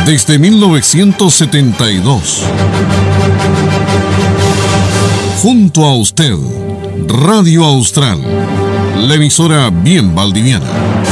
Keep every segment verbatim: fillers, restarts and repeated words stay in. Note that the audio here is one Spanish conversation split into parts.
Desde mil novecientos setenta y dos. Junto a usted, Radio Austral, la emisora bien valdiviana.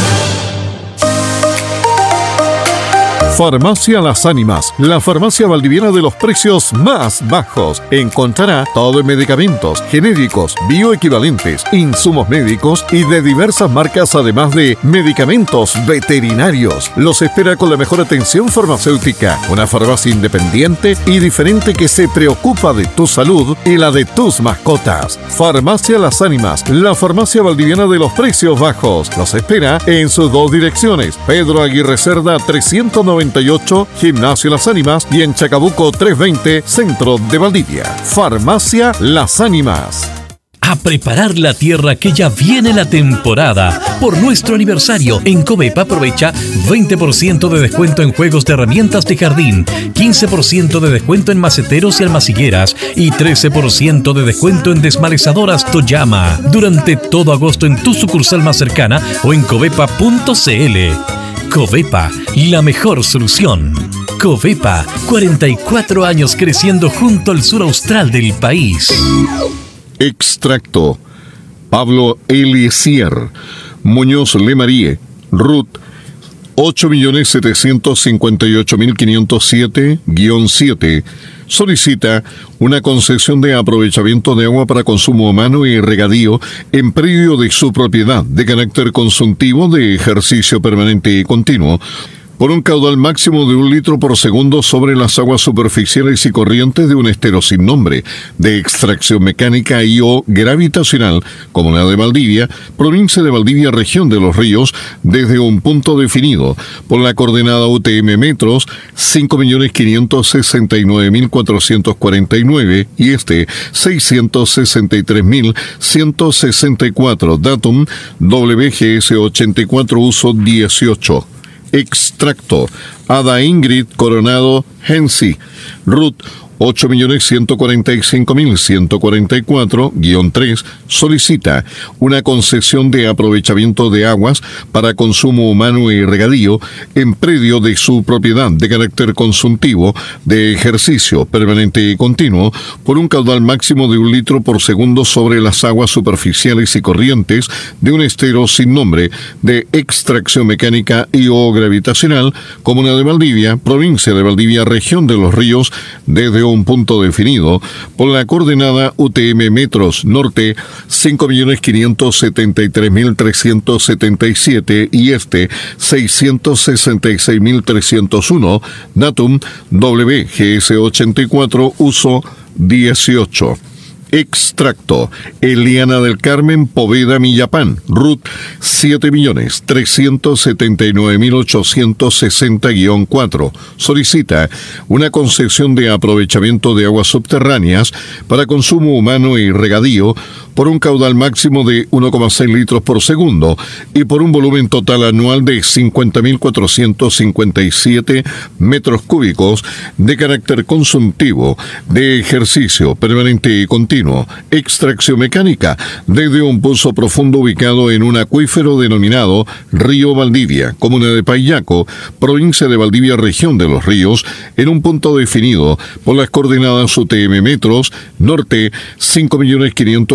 Farmacia Las Ánimas, la farmacia valdiviana de los precios más bajos. Encontrará todo en medicamentos, genéricos, bioequivalentes, insumos médicos y de diversas marcas, además de medicamentos veterinarios. Los espera con la mejor atención farmacéutica. Una farmacia independiente y diferente que se preocupa de tu salud y la de tus mascotas. Farmacia Las Ánimas, la farmacia valdiviana de los precios bajos. Los espera en sus dos direcciones: Pedro Aguirre Cerda trescientos noventa y ocho, Gimnasio Las Ánimas, y en Chacabuco trescientos veinte, Centro de Valdivia. Farmacia Las Ánimas. A preparar la tierra, que ya viene la temporada. Por nuestro aniversario, en Covepa aprovecha veinte por ciento de descuento en juegos de herramientas de jardín, quince por ciento de descuento en maceteros y almacigueras y trece por ciento de descuento en desmalezadoras Toyama. Durante todo agosto en tu sucursal más cercana o en covepa punto cl. Covepa, la mejor solución. Covepa, cuarenta y cuatro años creciendo junto al sur austral del país. Extracto. Pablo Eliezer, Muñoz Lemarie, Ruth ocho millones setecientos cincuenta y ocho mil quinientos siete guión siete. Solicita una concesión de aprovechamiento de agua para consumo humano y regadío en predio de su propiedad, de carácter consultivo, de ejercicio permanente y continuo, por un caudal máximo de un litro por segundo sobre las aguas superficiales y corrientes de un estero sin nombre, de extracción mecánica y o gravitacional, Comuna de Valdivia, Provincia de Valdivia, Región de los Ríos, desde un punto definido, por la coordenada U T M metros cinco millones quinientos sesenta y nueve mil cuatrocientos cuarenta y nueve y este seiscientos sesenta y tres mil ciento sesenta y cuatro, datum W G S ochenta y cuatro, uso dieciocho. Extracto. Ada Ingrid Coronado Hensi, Ruth ocho millones ciento cuarenta y cinco mil ciento cuarenta y cuatro guión tres, solicita una concesión de aprovechamiento de aguas para consumo humano y regadío en predio de su propiedad, de carácter consultivo, de ejercicio permanente y continuo, por un caudal máximo de un litro por segundo sobre las aguas superficiales y corrientes de un estero sin nombre, de extracción mecánica y o gravitacional, Comuna de Valdivia, Provincia de Valdivia, Región de los Ríos, desde un punto definido, por la coordenada U T M metros norte cinco millones quinientos setenta y tres mil trescientos setenta y siete y este seiscientos sesenta y seis mil trescientos uno, datum W G S ochenta y cuatro, uso dieciocho. Extracto. Eliana del Carmen Poveda Millapán, Ruth siete millones trescientos setenta y nueve mil ochocientos sesenta guión cuatro. Solicita una concesión de aprovechamiento de aguas subterráneas para consumo humano y regadío por un caudal máximo de uno coma seis litros por segundo y por un volumen total anual de cincuenta mil cuatrocientos cincuenta y siete metros cúbicos, de carácter consultivo, de ejercicio permanente y continuo, extracción mecánica, desde un pozo profundo ubicado en un acuífero denominado Río Valdivia, Comuna de Payaco, Provincia de Valdivia, Región de los Ríos, en un punto definido por las coordenadas U T M metros norte cinco millones quinientos